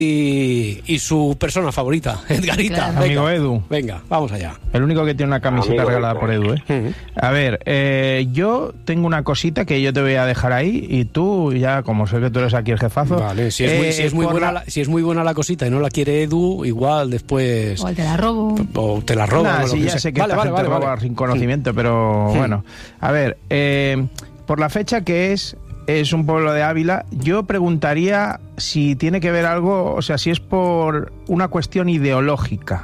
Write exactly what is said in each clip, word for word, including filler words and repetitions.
Y, y su persona favorita, Edgarita. Claro. Venga, Amigo Edu. Venga, vamos allá. El único que tiene una camiseta Amigo regalada Edu. por Edu, ¿eh? Uh-huh. A ver, eh, yo tengo una cosita que yo te voy a dejar ahí y tú ya, como sé que tú eres aquí el jefazo... Vale, si es, muy, eh, si, es muy por buena la- la, si es muy buena la cosita y no la quiere Edu, igual después... O te la robo. O te la roban. Nah, o lo sí, que ya sea. sé que vale, esta vale, gente vale, roba vale. sin conocimiento, pero Sí. bueno. A ver, eh, por la fecha que es, es un pueblo de Ávila, yo preguntaría si tiene que ver algo, o sea, si es por una cuestión ideológica.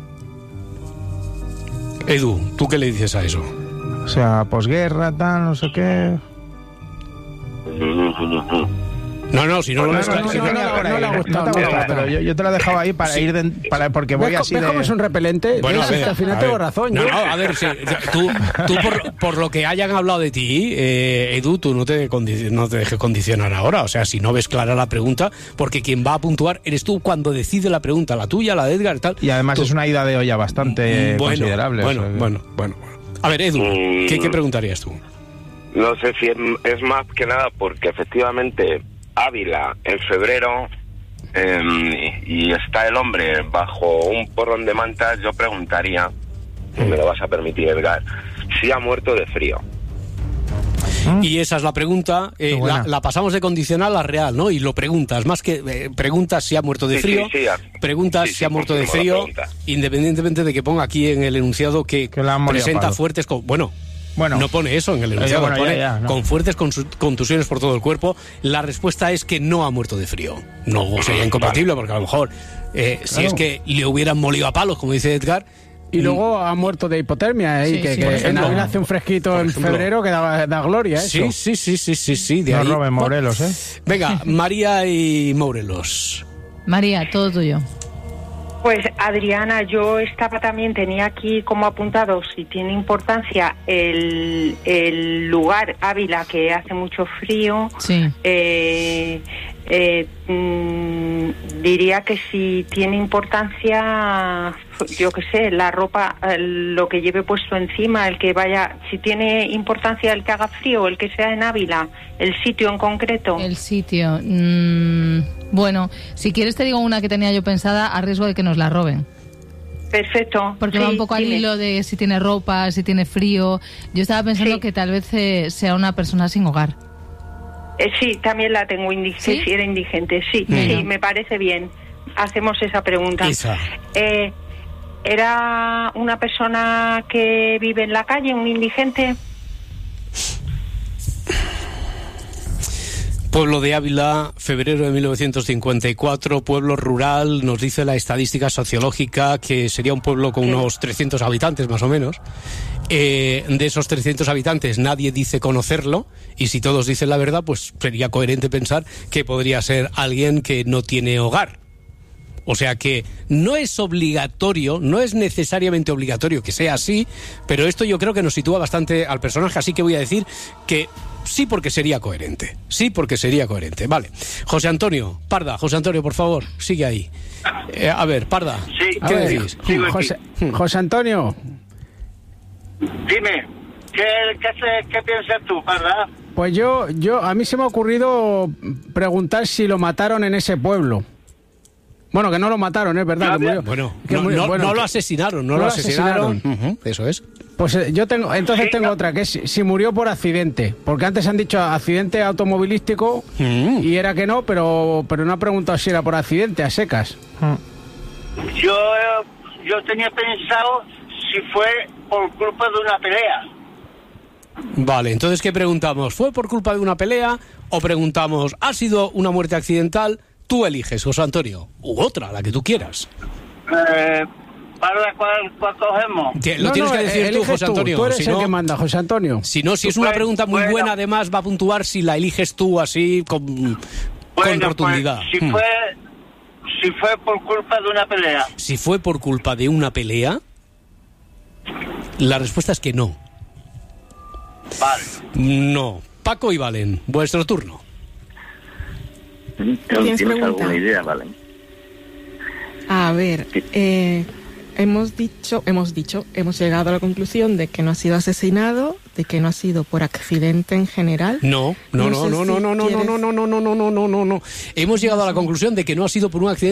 Edu, ¿tú qué le dices a eso? O sea, posguerra, tal, no sé qué... No, no, si no lo No, ves no, claro, no, si no, no- no, no, por ahí, no le ha no gustado, te ha no le ha gustado, gustado. pero yo, yo te la he dejado ahí para Sí. ir de, para, porque voy ¿Ves, así ves de... cómo es un repelente? Bueno, ¿Ves? a ver, Es que al final a tengo ver. razón. No, yo. no, a ver, sí, tú, tú por, por lo que hayan hablado de ti, eh, Edu, tú no te, condi- no te dejes condicionar ahora. O sea, si no ves clara la pregunta, porque quien va a puntuar eres tú cuando decide la pregunta, la tuya, la de Edgar, tal. Y además Tú- es una ida de olla bastante bueno, considerable. Bueno, o sea que- bueno, bueno, bueno. A ver, Edu, Mm. ¿qué, qué preguntarías tú? No sé si es, es más que nada porque efectivamente Ávila en febrero eh, y está el hombre bajo un porrón de mantas, yo preguntaría, si me lo vas a permitir, Edgar, si ha muerto de frío. Y esa es la pregunta, eh, Qué buena. la, la pasamos de condicional a real, ¿no? Y lo preguntas, más que eh, preguntas si ha muerto de Sí, frío, sí, sí, a- preguntas sí, sí, si ha muerto de confirmo la frío, pregunta. independientemente de que ponga aquí en el enunciado que, Que la han molido a presenta palos. fuertes... Con, bueno, Bueno. no pone eso en el enunciado, bueno, ya, pone ya, no. con fuertes consu- contusiones por todo el cuerpo. La respuesta es que no ha muerto de frío. No sería incompatible, porque a lo mejor, eh, si Claro. es que le hubieran molido a palos, como dice Edgar... Y luego ha muerto de hipotermia, ¿eh? Sí, Y que, sí, que por en ejemplo. abril hace un fresquito Por en ejemplo. febrero que da, da gloria, eso. Sí, sí, sí, sí, sí, sí, de No ahí... Robin Morelos, ¿eh? Venga, María y Morelos. María, todo tuyo. Pues Adriana, yo estaba también, tenía aquí como apuntado si tiene importancia el, el lugar Ávila, que hace mucho frío. Sí. Eh, eh, mm, diría que si tiene importancia, yo qué sé, la ropa, eh, lo que lleve puesto encima, el que vaya, si tiene importancia el que haga frío, el que sea en Ávila, el sitio en concreto. El sitio. mm, bueno, si quieres te digo una que tenía yo pensada a riesgo de que nos la roben. Perfecto. Porque Sí, va un poco al dime. hilo de si tiene ropa, si tiene frío. Yo estaba pensando Sí. que tal vez eh, sea una persona sin hogar. Eh, sí, también la tengo indigente, ¿Sí? si era indigente, sí, Venga. sí, me parece bien. Hacemos esa pregunta. Esa. Eh, ¿Era una persona que vive en la calle, un indigente? Pueblo de Ávila, febrero de mil novecientos cincuenta y cuatro, pueblo rural, nos dice la estadística sociológica que sería un pueblo con unos trescientos habitantes más o menos. Eh, de esos trescientos habitantes nadie dice conocerlo, y si todos dicen la verdad, pues sería coherente pensar que podría ser alguien que no tiene hogar. O sea que no es obligatorio, no es necesariamente obligatorio que sea así, pero esto yo creo que nos sitúa bastante al personaje, así que voy a decir que sí, porque sería coherente. Sí, porque sería coherente. Vale. José Antonio, Parda, José Antonio, por favor, sigue ahí. Eh, a ver, Parda, Sí. A ¿qué ver, decís? Sigo aquí. José, José Antonio, Dime, ¿qué, qué, se- qué piensas tú, verdad? pues yo, yo, a mí se me ha ocurrido preguntar si lo mataron en ese pueblo. Bueno, que no lo mataron, es verdad. No, que murió. Bueno, Que no, murió- no- bueno, no lo que- asesinaron, no, no lo lo asesinaron. asesinaron. Ujú, eso es. Pues eh, yo tengo, entonces Sí, tengo no. otra, que es si, si murió por accidente. Porque antes han dicho accidente automovilístico Mm. y era que no, pero, pero no ha preguntado si era por accidente, a secas. Yo, eh, yo tenía pensado si fue por culpa de una pelea. Vale, entonces, ¿qué preguntamos? ¿Fue por culpa de una pelea o preguntamos, ¿ha sido una muerte accidental? Tú eliges, José Antonio, u otra, la que tú quieras. Eh, ¿Para cuál, cuál cogemos? Que lo No, tienes no, que decir tú, eliges José tú, Antonio. Tú eres si el no, que manda, José Antonio. si no, si es una Pues, pregunta muy bueno. buena, además va a puntuar si la eliges tú así con, con Bueno, rotundidad. pues, si Hmm. fue, si fue por culpa de una pelea. Si fue por culpa de una pelea, la respuesta es que no. Vale. No. Paco y Valen, vuestro turno. ¿Tienes alguna idea, vale? A ver, eh, hemos dicho, hemos dicho, hemos llegado a la conclusión de que no ha sido asesinado, de que no ha sido por accidente en general. No, no, no, no, no, no, no, no, no, no, no, no, no, no, no, no, no. Hemos llegado a la conclusión de que no ha sido por un accidente